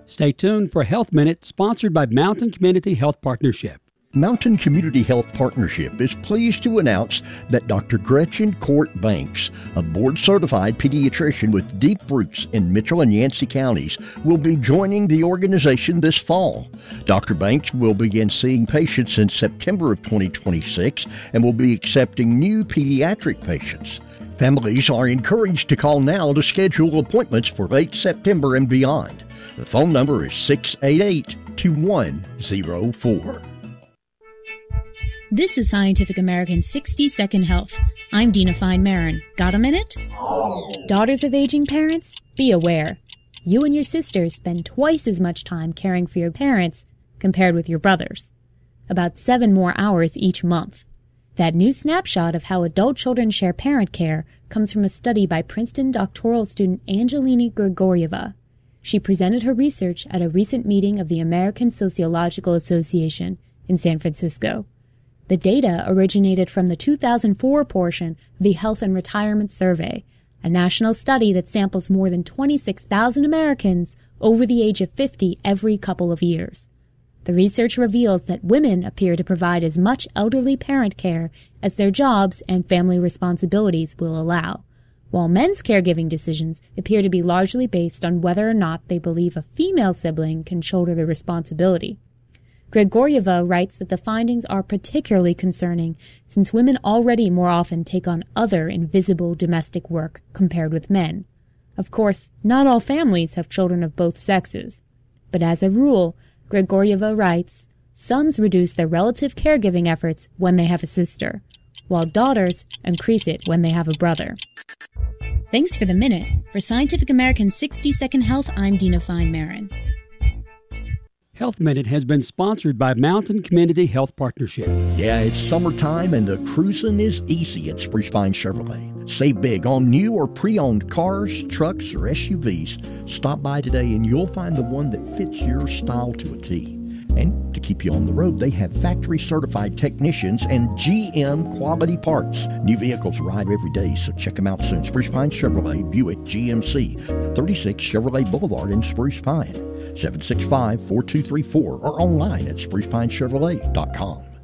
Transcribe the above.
Stay tuned for Health Minute, sponsored by Mountain Community Health Partnership. Mountain Community Health Partnership is pleased to announce that Dr. Gretchen Court Banks, a board-certified pediatrician with deep roots in Mitchell and Yancey counties, will be joining the organization this fall. Dr. Banks will begin seeing patients in September of 2026 and will be accepting new pediatric patients. Families are encouraged to call now to schedule appointments for late September and beyond. The phone number is 688-2104. This is Scientific American's 60-Second Health. I'm Dina Fine-Marin. Got a minute? Daughters of aging parents, be aware. You and your sisters spend twice as much time caring for your parents compared with your brothers. About 7 more hours each month. That new snapshot of how adult children share parent care comes from a study by Princeton doctoral student Angelini Grigorieva. She presented her research at a recent meeting of the American Sociological Association in San Francisco. The data originated from the 2004 portion of the Health and Retirement Survey, a national study that samples more than 26,000 Americans over the age of 50 every couple of years. The research reveals that women appear to provide as much elderly parent care as their jobs and family responsibilities will allow, while men's caregiving decisions appear to be largely based on whether or not they believe a female sibling can shoulder the responsibility. Grigorieva writes that the findings are particularly concerning since women already more often take on other invisible domestic work compared with men. Of course, not all families have children of both sexes. But as a rule, Grigorieva writes, sons reduce their relative caregiving efforts when they have a sister, while daughters increase it when they have a brother. Thanks for the minute. For Scientific American's 60-Second Health, I'm Dina Fine-Marin. Health Minute has been sponsored by Mountain Community Health Partnership. Yeah, it's summertime and the cruising is easy at Spruce Pine Chevrolet. Save big on new or pre-owned cars, trucks, or SUVs. Stop by today and you'll find the one that fits your style to a T. And to keep you on the road, they have factory-certified technicians and GM quality parts. New vehicles arrive every day, so check them out soon. Spruce Pine Chevrolet, Buick, GMC, 36 Chevrolet Boulevard in Spruce Pine. 765-4234 or online at sprucePineChevrolet.com.